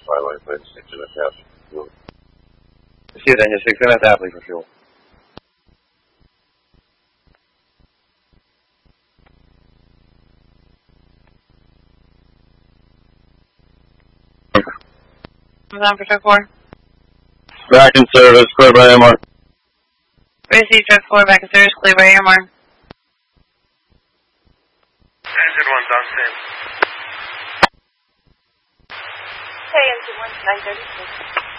Fireway, please, 6.5. Excuse me, 6.5, please, for fuel. On for truck 4. Back in service, clear by AMR. Receive truck 4, back in service, clear by AMR. Engine 1's on scene. Okay, engine 1, 936.